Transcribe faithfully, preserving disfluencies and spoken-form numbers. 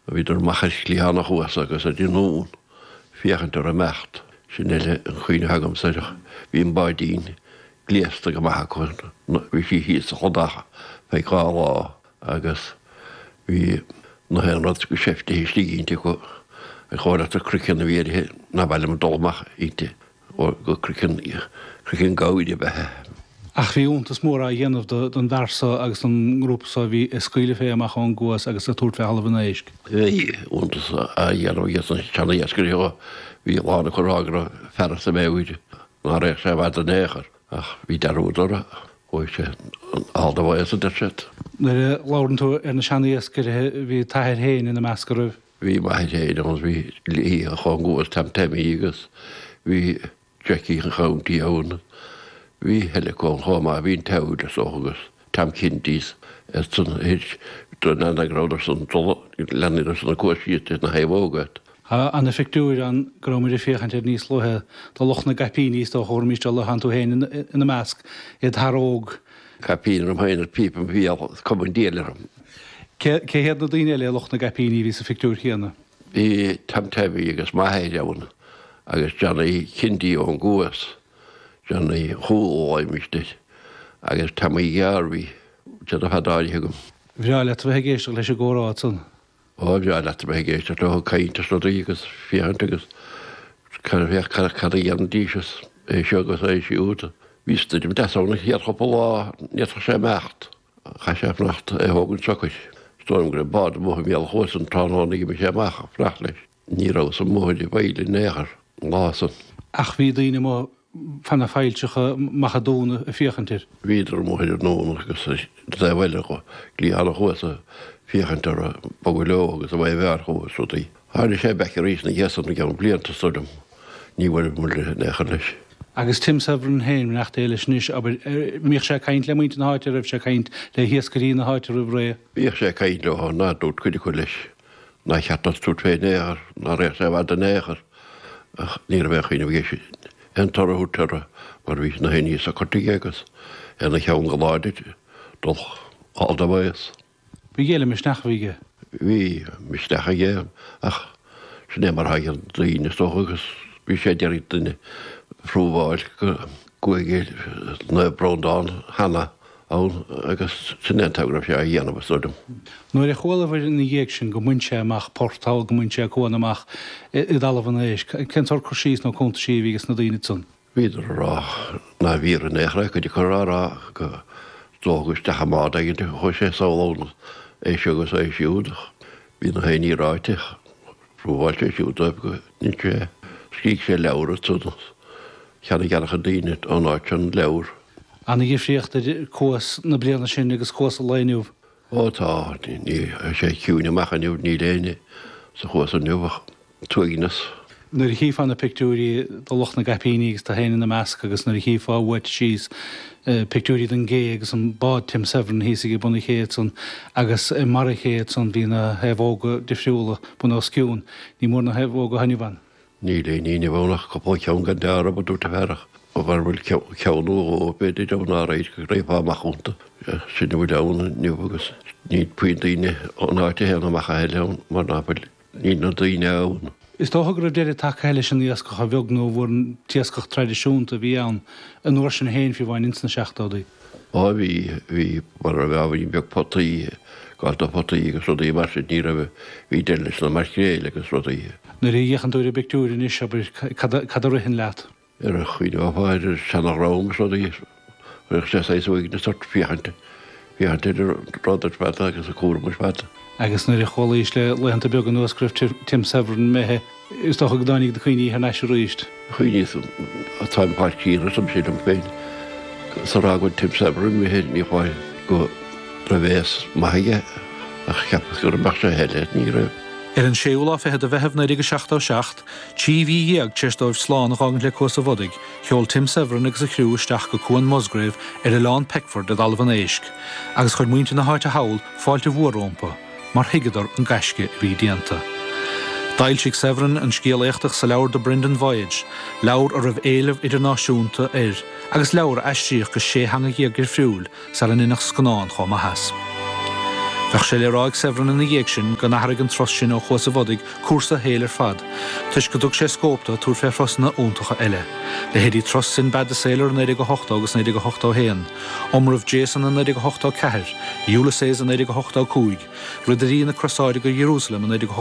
a bhíidir machar slíhanna chuas agus a dí nún fiochantar a mecht sin eile an chuoine hagam saideach bhí an baidín gléasta go maithe chun bhí sí híos a chodacha fe gá lá agus bhí na hen rud go séfte hí slíínte go a cháir a crucin a bhíirithe na bhile an dulmach ite ó go crucin crucin gáide bethe. Ach bhí úntas mór a dhéanamh don bharsa agus an grúpsa bhí scaoile fé amach an guas agus a túirt fé halbh na éisc. Bhí úntas a dhéanamh ghas an teanna iascarí bhí lána churágra ferras a méhuiide ná réich sé bhd an éair ach bhí darúdara ó sé an aldahhaas a dirset. Nuair láirann tú ar na seanna iascarithe bhí taithir héin ina meascarh. Bhí maithid héin agus bhí lí a chun guas tam temí agus bhí Jackie an chauntaí ón. Bhí heile chun chomá bhín teúd agus tam cindís as san héit don anagráidir san leanidir san na cuasíte na haimhógad. Anna fictúir an gróidir féchantir níos lothe tá lochna gapí níos do chóirmíiste le han tú héin ina measc iad tharóg. Capínar am héanaar pípam bhí cuman déalaram. Cé héad na daine le lochna gapíní ví sa fictúr chéanna? Bhí tam temí agus maithaid ann agus deanna cindí ón guas. Jan í húáimiste agus tam í ghearbhí te a hadáithe gom. Bhí le bheith géiste leis a ggóráid san? Ó bhí le bheith géiste le caiintas nó agus fianta agus bheith cad a dhéandíos é segus é siúta. Vístaidim deána chéad choppa lá netra sé mecht cha séf nacht é hógann socuid. Stoim gur bad mó méal chós an tánána me sé meach frecht leis. Nírá san móide bhaile néair lásan. Ach bhí daine má fanna feiltecha machadóna a fiochantir? Bhíidir móidir nóna agus bhile go líanana chuasa fiochantar a baguleo agus a bhaid bhear chuas ruí. Háidir sé beice rís na dhéasan na gan blianta sudum ní bhfuil mu néchar leis. Agus Tim Severin héin nach éile níos, aber míoh sé caint le muinte na háitir raibh sé caint le hiascarí na háitir a bhré. Bhíoh sé caint le há ná dút chuide chu leis. Na chetas tú fé néair ná rééis sé bhd a néair ach ní a bheith chuoine bhgéisi. En tar hútara mar bhí na héní a chuirtaí agus ena cheann go láidir dul aldahhaas. Bhí géile mis nachmhaige? Bhí mistecha ggé ach sin é mar haigh an daoine tóchagus bhí sé deir duine frúháil go goige na brondán hena ón agus sin antagraf sé a dhéanamh sodum. Nuair a chola bhar na dhéag sin go muinte amach portál go muinte a chuan amach i dalmh an éis. Kentar chu síos nó conta sí vígus na daoine tún? Bhíidir rá na bhí an échra go dtí churárá go dógus de chamád agin chu sé sálána é segus é siúdach. Bhí na héí ráiteach frúháil sé siúdah go ní sé scíigh sé leabhar túnas. Cheanna gearcha daine an áit an leabhar. Anna ghifríochta cós na bliana sin agus cós a léinniuh? Ó tá ní sé ciúne machaniuh ní léine sa chós an nuach tuigenas. Nuair hí fan na pictúí do loch na gapíní agus tá héine na measc agus nuair hí fá wet síos pictúí den gé agus an bád Tim Severin hí i buna chéad san agus mar chéad san bhí na heimhóga difriúla buna sciún ní mór na heimhóga hanniuhan. Ní lé ní bhnach go ceann gan deara a dúta bherach ó bhar bhfuil ceanú ó beidir dená réid go réipá amachúnta sin bhfuil dana nuúgus ní puintaine ó náte héanana macha heile mar náfuil ní na daine ann. Is tócha gur déir take heile sin íascacha bheag nó bhfuin tíascach tradiisiúnta bhí ann an uair sin héin fi bhain insna seachtádaí. Á bhí bhí mar a bhehhain beag potaí gáilta potaí agus rudaí mar sin ní raibh bhí déiles na marcréile agus rudaí. Nuair í dhéchanúir beictúrin is aber cad a rihin leat? Ar a chuoine áháidir sena rám rudaí ruch sé éúigh na sort fihananta. Fihananta idir ráidir bata agus a cuairmas bata. Agus nuair a cholaís le lehananta beag an nuascrifh Tim Severin methe is tócha go dánig de chuoine ar neis ríist. Chuoine a táimpá círa sam sin am féin. Sa rághain Tim Severin mi héad ní cháil go ra bhés maithaige ach ceapas gur mar sé heile ní raibh. Ar an séúla fethe a bheitheh na ige seachtá seacht, tí bhí dhéag teistóibh slán a gágan le cos a bhodig, cheol Tim Severin agus a chrú isteach go Cuan Musgrave ar a lán Peckford a dalmh an éisc, agus chuir muinte na háite hawl fáilte bhuarómpa, mar higadar an gaisce bhí dianta. Dail sig Severin an scéalaíochtach sa leabhar de Brendan Voyage, leabhar a raibh éilimh idirnáisiúnta ar, agus leabhar eistíoch go sé hanga dhéag gur friúil sa an inach scanán chum a has. Fech sé le ráig sefran in na dhéag sin go nachthar an tros sin ó chuas a bhodig cuasa hélar fad. Tuis go dug sé scópta túr fé frosna úntacha eile. Le héadí tros sin bad a sailor na go hochtá agus na go hochtá héan. Omrah Jason na go hochtá ceir, Júla sé na go hochtá cúig, ruidirí na crosáide go Jerusalem na go